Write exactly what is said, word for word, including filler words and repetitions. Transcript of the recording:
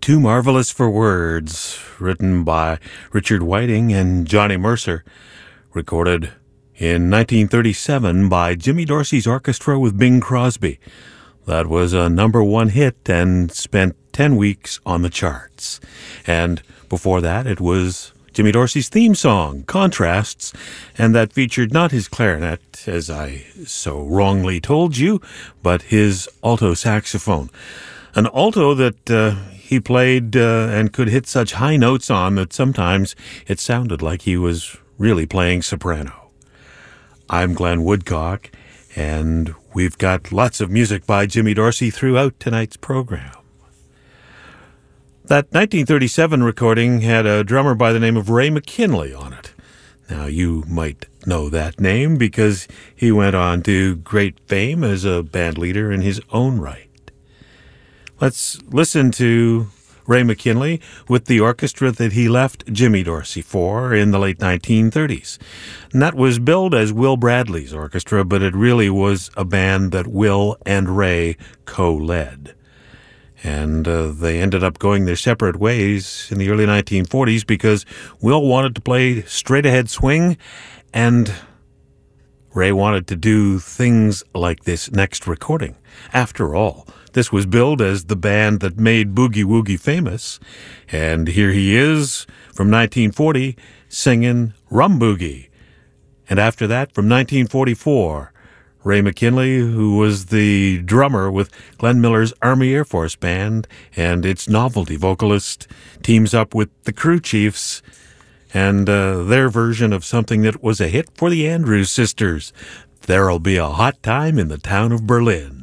Too Marvelous for Words, written by Richard Whiting and Johnny Mercer, recorded in nineteen thirty-seven by Jimmy Dorsey's orchestra with Bing Crosby. That was a number one hit and spent ten weeks on the charts. And before that, it was Jimmy Dorsey's theme song, Contrasts, and that featured not his clarinet, as I so wrongly told you, but his alto saxophone. An alto that uh, he played uh, and could hit such high notes on that sometimes it sounded like he was really playing soprano. I'm Glenn Woodcock, and we've got lots of music by Jimmy Dorsey throughout tonight's program. That nineteen thirty-seven recording had a drummer by the name of Ray McKinley on it. Now, you might know that name because he went on to great fame as a band leader in his own right. Let's listen to Ray McKinley with the orchestra that he left Jimmy Dorsey for in the late nineteen thirties. And that was billed as Will Bradley's orchestra, but it really was a band that Will and Ray co-led. And uh, they ended up going their separate ways in the early nineteen forties because Will wanted to play straight-ahead swing, and Ray wanted to do things like this next recording. After all, this was billed as the band that made Boogie Woogie famous, and here he is from nineteen forty singing Rum Boogie. And after that, from nineteen forty-four, Ray McKinley, who was the drummer with Glenn Miller's Army Air Force Band and its novelty vocalist, teams up with the Crew Chiefs and uh, their version of something that was a hit for the Andrews Sisters, There'll Be a Hot Time in the Town of Berlin.